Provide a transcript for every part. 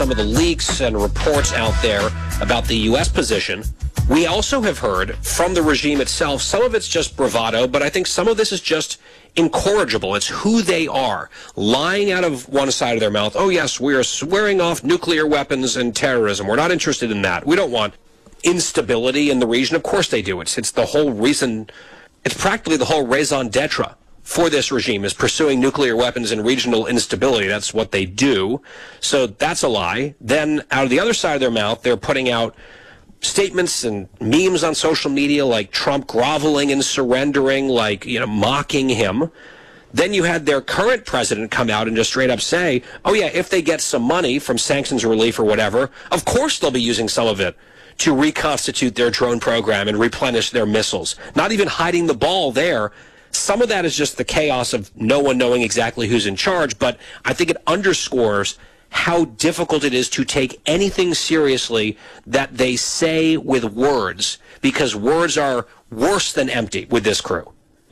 some of the leaks and reports out there about the U.S. position. We also have heard from the regime itself, some of it's just bravado, but I think some of this is just incorrigible. It's who they are, lying out of one side of their mouth. Oh, yes, we are swearing off nuclear weapons and terrorism. We're not interested in that. We don't want instability in the region. Of course they do. It's the whole reason, it's practically the whole raison d'etre for this regime is pursuing nuclear weapons and regional instability. That's what they do. So that's a lie. Then out of the other side of their mouth, they're putting out statements and memes on social media like Trump groveling and surrendering, like, mocking him. Then you had their current president come out and just straight up say, oh yeah, if they get some money from sanctions relief or whatever, of course they'll be using some of it to reconstitute their drone program and replenish their missiles. Not even hiding the ball there. Some of that is just the chaos of no one knowing exactly who's in charge, but I think it underscores how difficult it is to take anything seriously that they say with words, because words are worse than empty with this crew.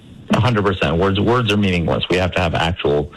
100%. Words are meaningless. We have to have actual,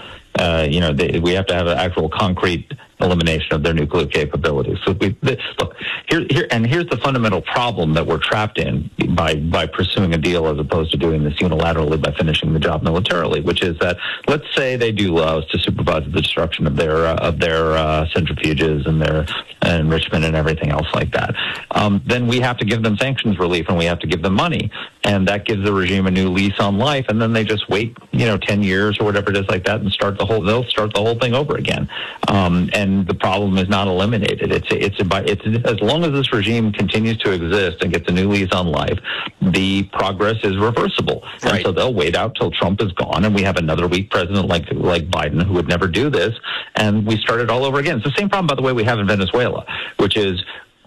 we have to have an actual concrete elimination of their nuclear capabilities. So look, here's the fundamental problem that we're trapped in by pursuing a deal as opposed to doing this unilaterally by finishing the job militarily, which is that let's say they do allow us to supervise the destruction of their centrifuges and their enrichment and everything else like that. Then we have to give them sanctions relief and we have to give them money, and that gives the regime a new lease on life. And then they just wait, 10 years or whatever it is like that, and they'll start the whole thing over again. And the problem is not eliminated. It's as long as this regime continues to exist and gets a new lease on life, the progress is reversible. Right. And so they'll wait out till Trump is gone, and we have another weak president like Biden who would never do this, and we start it all over again. It's the same problem, by the way, we have in Venezuela, which was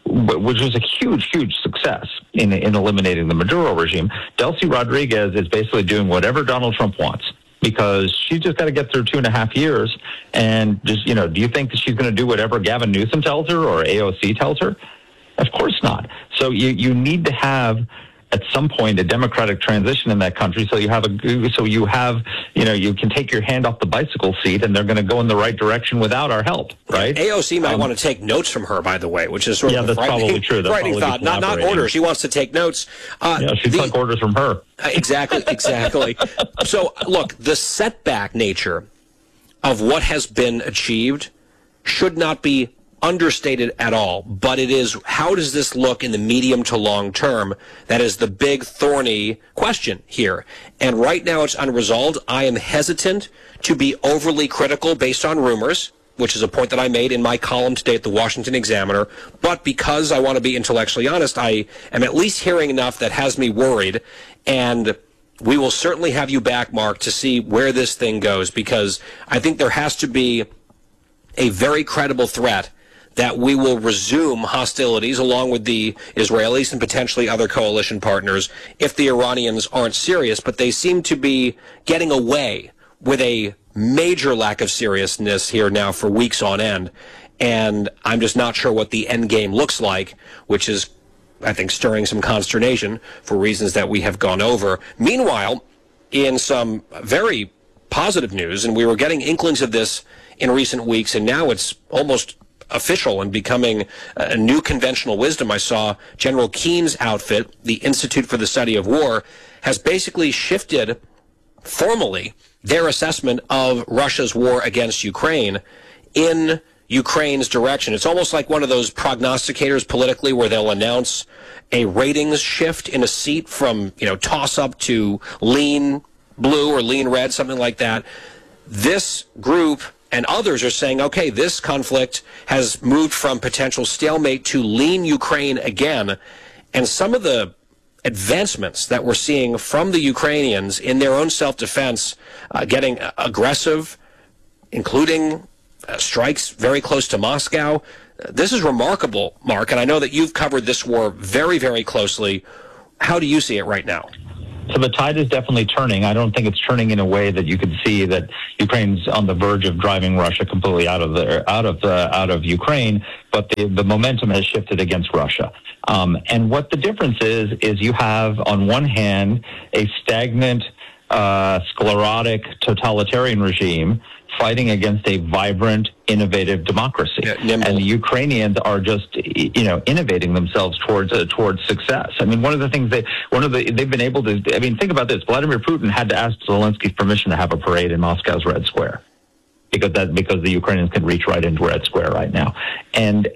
a huge success in eliminating the Maduro regime. Delcy Rodriguez is basically doing whatever Donald Trump wants, because she's just got to get through 2.5 years. And just, do you think that she's going to do whatever Gavin Newsom tells her or AOC tells her? Of course not. So you need to have, at some point, a democratic transition in that country. So you can take your hand off the bicycle seat, and they're going to go in the right direction without our help, right? AOC might want to take notes from her, by the way, which is sort of that's probably true. Frightening thought. Not orders. She wants to take notes. She took orders from her. Exactly. So, look, the setback nature of what has been achieved should not be understated at all, but it is, how does this look in the medium to long term? That is the big thorny question here. And right now it's unresolved. I am hesitant to be overly critical based on rumors, which is a point that I made in my column today at the Washington Examiner. But because I want to be intellectually honest, I am at least hearing enough that has me worried. And we will certainly have you back, Mark, to see where this thing goes, because I think there has to be a very credible threat that we will resume hostilities along with the Israelis and potentially other coalition partners if the Iranians aren't serious. But they seem to be getting away with a major lack of seriousness here now for weeks on end. And I'm just not sure what the end game looks like, which is, I think, stirring some consternation for reasons that we have gone over. Meanwhile, in some very positive news, and we were getting inklings of this in recent weeks, and now it's almost official and becoming a new conventional wisdom. I saw General Keene's outfit, the Institute for the Study of War, has basically shifted formally their assessment of Russia's war against Ukraine in Ukraine's direction. It's almost like one of those prognosticators politically where they'll announce a ratings shift in a seat from, toss-up to lean blue or lean red, something like that. This group and others are saying, okay, this conflict has moved from potential stalemate to lean Ukraine again. And some of the advancements that we're seeing from the Ukrainians in their own self-defense, getting aggressive, including strikes very close to Moscow. This is remarkable, Mark, and I know that you've covered this war very, very closely. How do you see it right now? So the tide is definitely turning. I don't think it's turning in a way that you could see that Ukraine's on the verge of driving Russia completely out of Ukraine, but the momentum has shifted against Russia. And what the difference is you have on one hand a stagnant sclerotic totalitarian regime fighting against a vibrant, innovative democracy. And the Ukrainians are just, innovating themselves towards success. I mean, one of the things they've been able to, think about this. Vladimir Putin had to ask Zelensky's permission to have a parade in Moscow's Red Square. Because the Ukrainians can reach right into Red Square right now, and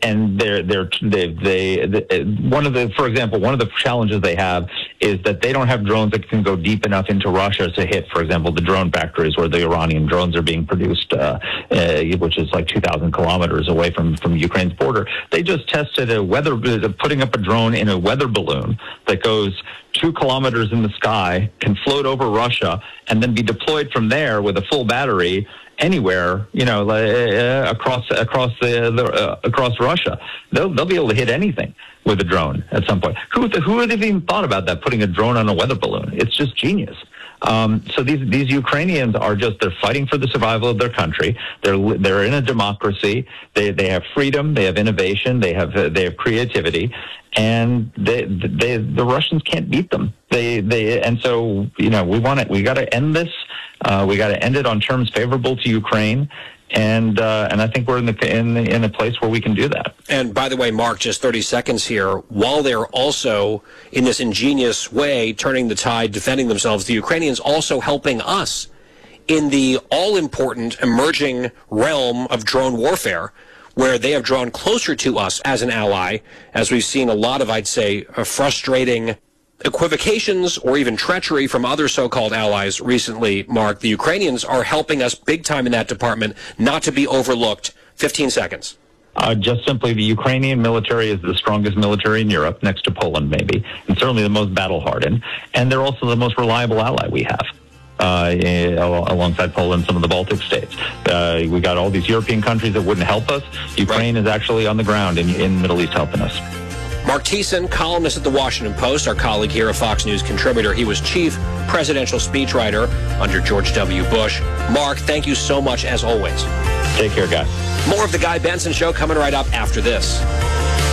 for example, one of the challenges they have is that they don't have drones that can go deep enough into Russia to hit, for example, the drone factories where the Iranian drones are being produced, which is like 2,000 kilometers away from Ukraine's border. They just tested putting up a drone in a weather balloon that goes 2 kilometers in the sky, can float over Russia, and then be deployed from there with a full battery anywhere, across Russia. They'll be able to hit anything with a drone at some point. Who would have even thought about that, putting a drone on a weather balloon? It's just genius. So these Ukrainians they're fighting for the survival of their country. They're in a democracy. They have freedom. They have innovation. They have creativity, and the Russians can't beat them. And so we got to end this. We got to end it on terms favorable to Ukraine. And I think we're in a place where we can do that. And by the way, Mark, just 30 seconds here. While they're also in this ingenious way turning the tide, defending themselves, the Ukrainians also helping us in the all-important emerging realm of drone warfare, where they have drawn closer to us as an ally, as we've seen a lot of, I'd say, frustrating equivocations or even treachery from other so-called allies recently, Mark. The Ukrainians are helping us big time in that department, not to be overlooked. 15 seconds. Just simply, the Ukrainian military is the strongest military in Europe, next to Poland maybe, and certainly the most battle-hardened. And they're also the most reliable ally we have. Alongside Poland, some of the Baltic states. We got all these European countries that wouldn't help us. Ukraine is actually on the ground in the Middle East helping us. Mark Thiessen, columnist at The Washington Post, our colleague here, a Fox News contributor. He was chief presidential speechwriter under George W. Bush. Mark, thank you so much, as always. Take care, guys. More of The Guy Benson Show coming right up after this.